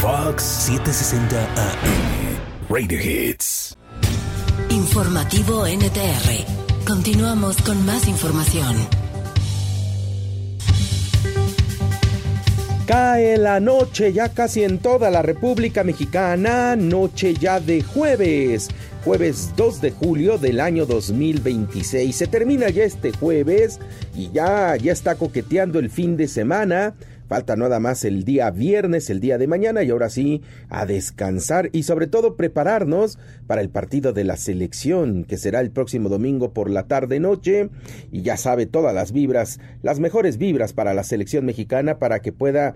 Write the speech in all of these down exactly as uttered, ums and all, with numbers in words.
Fox setecientos sesenta A M. Radio Hits. Informativo N T R. Continuamos con más información. Cae la noche ya casi en toda la República Mexicana, noche ya de jueves, jueves dos de julio del año dos mil veintiséis. Se termina ya este jueves y ya, ya está coqueteando el fin de semana. Falta nada más el día viernes, el día de mañana, y ahora sí, a descansar y sobre todo prepararnos para el partido de la selección, que será el próximo domingo por la tarde-noche. Y ya sabe, todas las vibras, las mejores vibras para la selección mexicana, para que pueda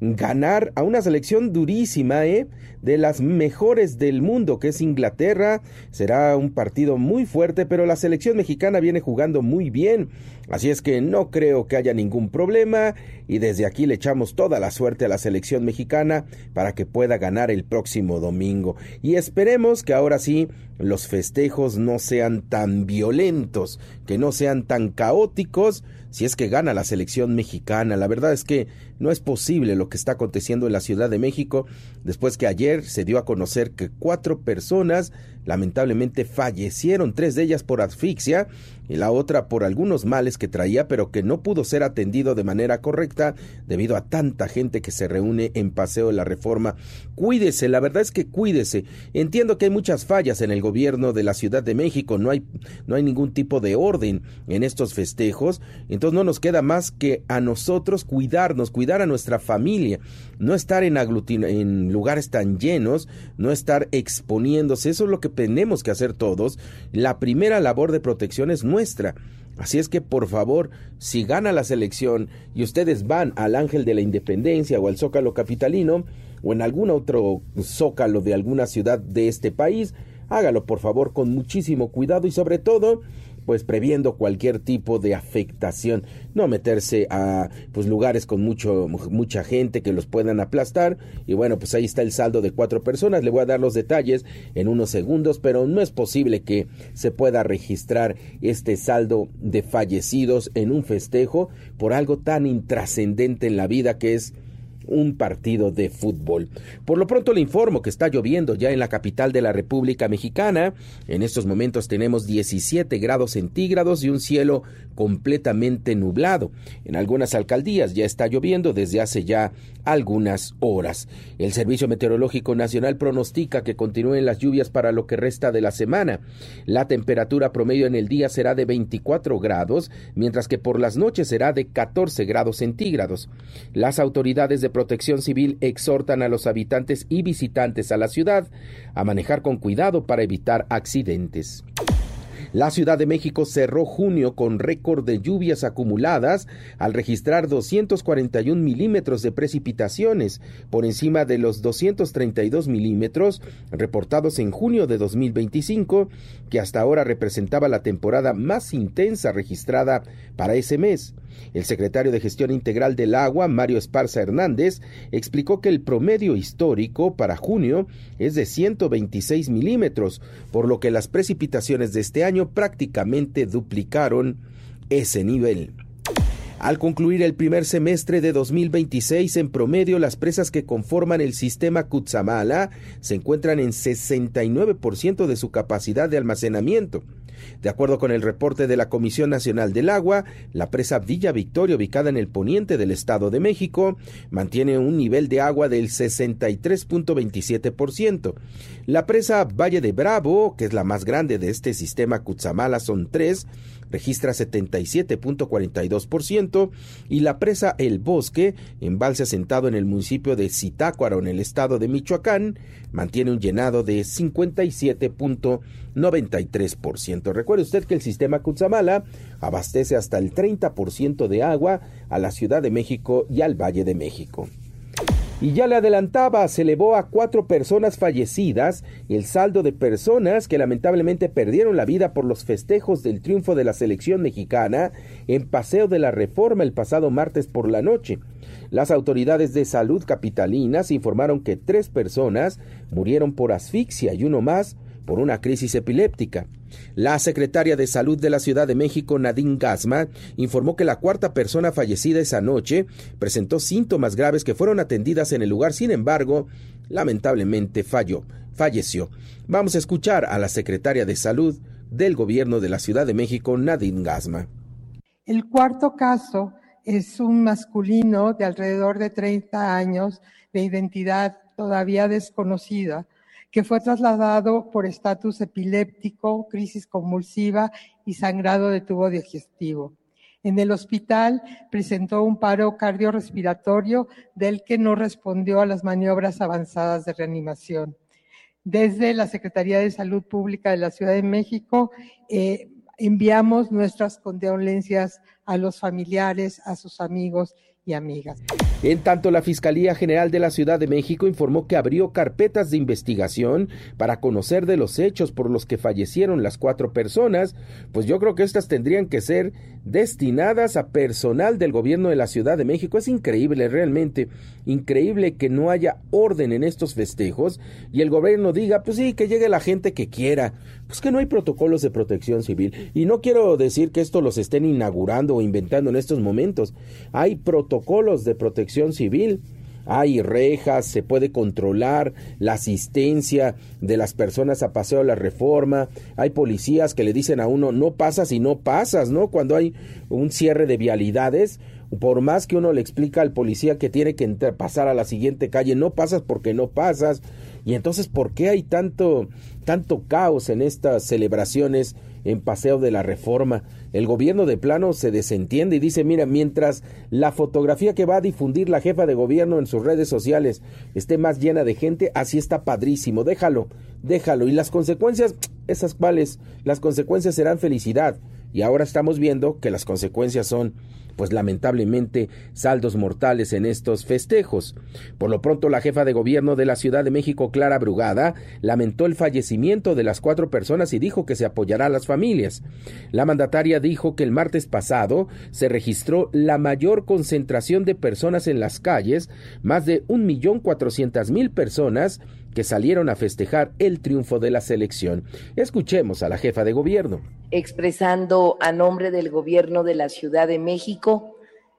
ganar a una selección durísima, ¿eh? de las mejores del mundo, que es Inglaterra. Será un partido muy fuerte, pero la selección mexicana viene jugando muy bien. Así es que no creo que haya ningún problema, y desde aquí le echamos toda la suerte a la selección mexicana para que pueda ganar el próximo domingo. Y esperemos que ahora sí los festejos no sean tan violentos, que no sean tan caóticos, si es que gana la selección mexicana. La verdad es que no es posible lo que está aconteciendo en la Ciudad de México, después que ayer se dio a conocer que cuatro personas lamentablemente fallecieron, tres de ellas por asfixia y la otra por algunos males que traía, pero que no pudo ser atendido de manera correcta debido a tanta gente que se reúne en Paseo de la Reforma. Cuídese, la verdad es que cuídese. Entiendo que hay muchas fallas en el gobierno de la Ciudad de México, no hay, no hay ningún tipo de orden en estos festejos, entonces no nos queda más que a nosotros cuidarnos, cuidar a nuestra familia, no estar en, aglutin- en lugares tan llenos, no estar exponiéndose. Eso es lo que tenemos que hacer todos. La primera labor de protección es nuestra. Así es que, por favor, si gana la selección y ustedes van al Ángel de la Independencia o al Zócalo Capitalino o en algún otro zócalo de alguna ciudad de este país, hágalo por favor con muchísimo cuidado y sobre todo pues previendo cualquier tipo de afectación, no meterse a pues lugares con mucho mucha gente que los puedan aplastar. Y bueno, pues ahí está el saldo de cuatro personas. Le voy a dar los detalles en unos segundos, pero no es posible que se pueda registrar este saldo de fallecidos en un festejo por algo tan intrascendente en la vida que es un partido de fútbol. Por lo pronto le informo que está lloviendo ya en la capital de la República Mexicana. En estos momentos tenemos diecisiete grados centígrados y un cielo completamente nublado. En algunas alcaldías ya está lloviendo desde hace ya algunas horas. El Servicio Meteorológico Nacional pronostica que continúen las lluvias para lo que resta de la semana. La temperatura promedio en el día será de veinticuatro grados, mientras que por las noches será de catorce grados centígrados. Las autoridades de Protección Civil exhortan a los habitantes y visitantes a la ciudad a manejar con cuidado para evitar accidentes. La Ciudad de México cerró junio con récord de lluvias acumuladas al registrar doscientos cuarenta y un milímetros de precipitaciones, por encima de los doscientos treinta y dos milímetros reportados en junio de dos mil veinticinco, que hasta ahora representaba la temporada más intensa registrada para ese mes. El secretario de Gestión Integral del Agua, Mario Esparza Hernández, explicó que el promedio histórico para junio es de ciento veintiséis milímetros, por lo que las precipitaciones de este año prácticamente duplicaron ese nivel. Al concluir el primer semestre de dos mil veintiséis, en promedio, las presas que conforman el sistema Cutzamala se encuentran en sesenta y nueve por ciento de su capacidad de almacenamiento. De acuerdo con el reporte de la Comisión Nacional del Agua, la presa Villa Victoria, ubicada en el poniente del Estado de México, mantiene un nivel de agua del sesenta y tres punto veintisiete por ciento. La presa Valle de Bravo, que es la más grande de este sistema Cutzamala, son tres, registra setenta y siete punto cuarenta y dos por ciento, y la presa El Bosque, embalse asentado en el municipio de Zitácuaro, en el estado de Michoacán, mantiene un llenado de cincuenta y siete punto noventa y tres por ciento. Recuerde usted que el sistema Cutzamala abastece hasta el treinta por ciento de agua a la Ciudad de México y al Valle de México. Y ya le adelantaba, se elevó a cuatro personas fallecidas el saldo de personas que lamentablemente perdieron la vida por los festejos del triunfo de la selección mexicana en Paseo de la Reforma el pasado martes por la noche. Las autoridades de salud capitalinas informaron que tres personas murieron por asfixia y uno más por una crisis epiléptica. La secretaria de Salud de la Ciudad de México, Nadine Gasma, informó que la cuarta persona fallecida esa noche presentó síntomas graves que fueron atendidas en el lugar. Sin embargo, lamentablemente falló, falleció. Vamos a escuchar a la secretaria de Salud del Gobierno de la Ciudad de México, Nadine Gasma. El cuarto caso es un masculino de alrededor de treinta años, de identidad todavía desconocida, que fue trasladado por estatus epiléptico, crisis convulsiva y sangrado de tubo digestivo. En el hospital presentó un paro cardiorrespiratorio del que no respondió a las maniobras avanzadas de reanimación. Desde la Secretaría de Salud Pública de la Ciudad de México eh, enviamos nuestras condolencias a los familiares, a sus amigos y amigas. En tanto, la Fiscalía General de la Ciudad de México informó que abrió carpetas de investigación para conocer de los hechos por los que fallecieron las cuatro personas, pues yo creo que estas tendrían que ser destinadas a personal del gobierno de la Ciudad de México. Es increíble, realmente increíble que no haya orden en estos festejos y el gobierno diga, pues sí, que llegue la gente que quiera, pues que no hay protocolos de protección civil. Y no quiero decir que esto los estén inaugurando o inventando en estos momentos, hay protocolos de protección civil. Hay rejas, se puede controlar la asistencia de las personas a Paseo de la Reforma, hay policías que le dicen a uno, no pasas y no pasas, ¿no? Cuando hay un cierre de vialidades, por más que uno le explica al policía que tiene que entrar, pasar a la siguiente calle, no pasas porque no pasas. Y entonces, ¿por qué hay tanto, tanto caos en estas celebraciones en Paseo de la Reforma? El gobierno de plano se desentiende y dice, mira, mientras la fotografía que va a difundir la jefa de gobierno en sus redes sociales esté más llena de gente, así está padrísimo, déjalo, déjalo. Y las consecuencias, esas cuales, las consecuencias serán felicidad. Y ahora estamos viendo que las consecuencias son, pues lamentablemente, saldos mortales en estos festejos. Por lo pronto, la jefa de gobierno de la Ciudad de México, Clara Brugada, lamentó el fallecimiento de las cuatro personas y dijo que se apoyará a las familias. La mandataria dijo que el martes pasado se registró la mayor concentración de personas en las calles, más de un millón cuatrocientas mil personas que salieron a festejar el triunfo de la selección. Escuchemos a la jefa de gobierno. Expresando a nombre del gobierno de la Ciudad de México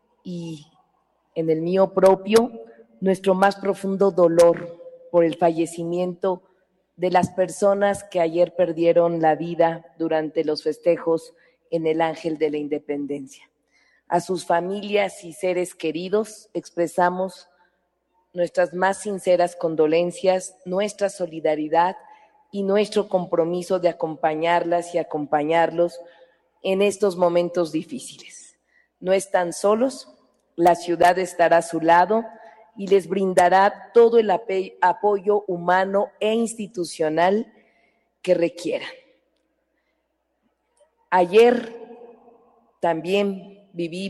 y en el mío propio, nuestro más profundo dolor por el fallecimiento de las personas que ayer perdieron la vida durante los festejos en el Ángel de la Independencia. A sus familias y seres queridos expresamos nuestras más sinceras condolencias, nuestra solidaridad y nuestro compromiso de acompañarlas y acompañarlos en estos momentos difíciles. No están solos, la ciudad estará a su lado y les brindará todo el apoyo humano e institucional que requieran. Ayer también viví